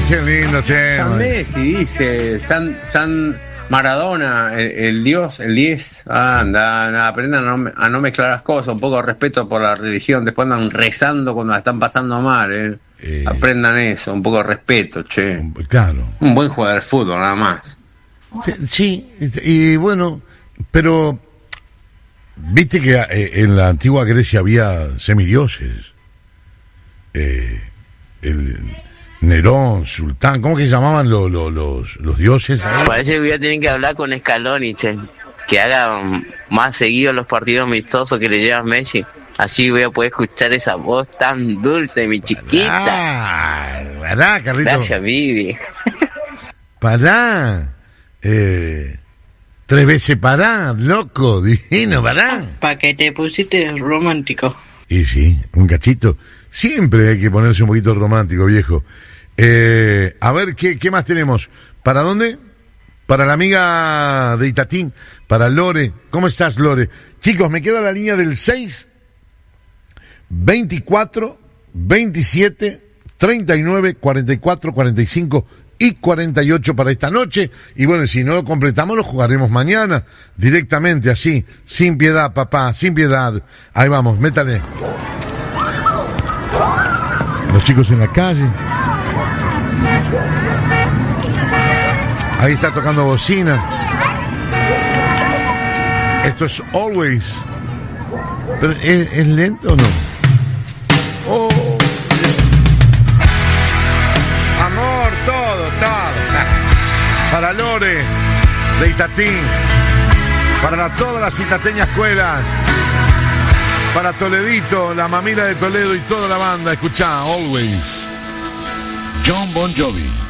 Qué lindo tema. San Messi dice, San Maradona, el dios, el 10. Anda, aprendan a no mezclar las cosas, un poco de respeto por la religión, después andan rezando cuando la están pasando mal, aprendan eso, un poco de respeto, che. Claro. Un buen jugador de fútbol, nada más. Sí, y bueno, pero viste que en la antigua Grecia había semidioses. El Nerón, Sultán, ¿cómo que se llamaban los dioses? Parece que voy a tener que hablar con Scaloni, che, que haga más seguido los partidos amistosos que le lleva Messi. Así voy a poder escuchar esa voz tan dulce, mi chiquita. Pará, Carlito. Gracias, Vivi. Pará. 3 veces pará, loco, divino, pará. Pa' que te pusiste romántico. Y sí, un cachito. Siempre hay que ponerse un poquito romántico, viejo. A ver, ¿qué más tenemos? ¿Para dónde? Para la amiga de Itatín, para Lore. ¿Cómo estás, Lore? Chicos, me queda la línea del 6, 24, 27, 39, 44, 45 y 48 para esta noche. Y bueno, si no lo completamos, lo jugaremos mañana, directamente, así, sin piedad, papá, sin piedad. Ahí vamos, métale. Los chicos en la calle. Ahí está tocando bocina. Esto es Always. ¿Pero es lento o no? Oh, amor, todo. Para Lore de Itatín. Para todas las itateñas escuelas. Para Toledito, la mamila de Toledo y toda la banda. Escuchá, Always. John Bon Jovi.